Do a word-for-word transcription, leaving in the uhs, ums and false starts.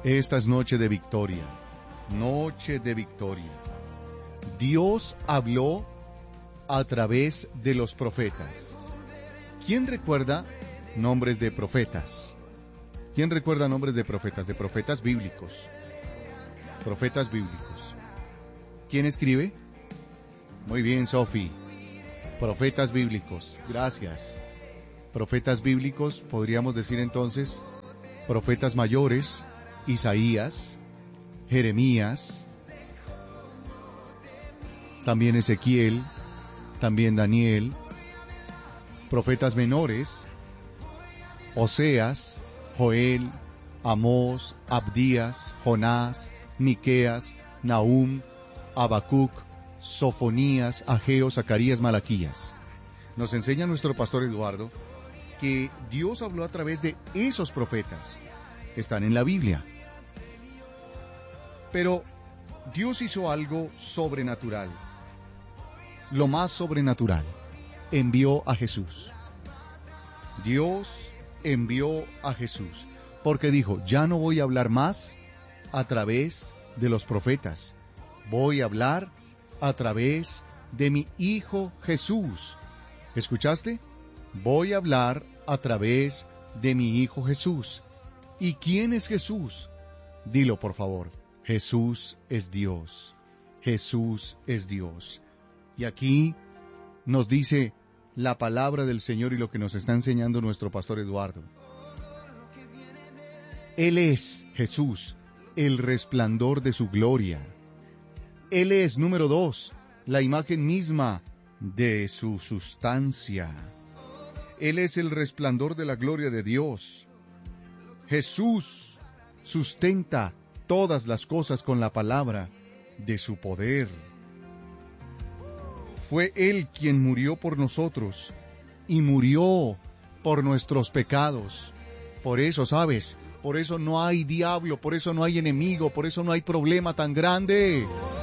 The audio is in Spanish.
Esta es noche de victoria, noche de victoria. Dios habló a través de los profetas. ¿Quién recuerda nombres de profetas? ¿Quién recuerda nombres de profetas? De profetas bíblicos. Profetas bíblicos. ¿Quién escribe? Muy bien, Sofi. Profetas bíblicos. Gracias. Profetas bíblicos, podríamos decir entonces, profetas mayores, Isaías, Jeremías, también Ezequiel, también Daniel. Profetas menores, Oseas, Joel, Amós, Abdías, Jonás, Miqueas, Nahum, Habacuc, Sofonías, Ageo, Zacarías, Malaquías. Nos enseña nuestro pastor Eduardo que Dios habló a través de esos profetas. Están en la Biblia. Pero Dios hizo algo sobrenatural. Lo más sobrenatural. Envió a Jesús. Dios envió a Jesús. Porque dijo, ya no voy a hablar más a través de los profetas. Voy a hablar a través de mi Hijo Jesús. ¿Escuchaste? Voy a hablar a través de mi Hijo Jesús. ¿Y quién es Jesús? Dilo, por favor. Jesús es Dios. Jesús es Dios. Y aquí nos dice la palabra del Señor y lo que nos está enseñando nuestro pastor Eduardo. Él es Jesús, el resplandor de su gloria. Él es, número dos, la imagen misma de su sustancia. Él es el resplandor de la gloria de Dios. Jesús sustenta todas las cosas con la palabra de su poder. Fue Él quien murió por nosotros y murió por nuestros pecados. Por eso, ¿sabes? Por eso no hay diablo, por eso no hay enemigo, por eso no hay problema tan grande.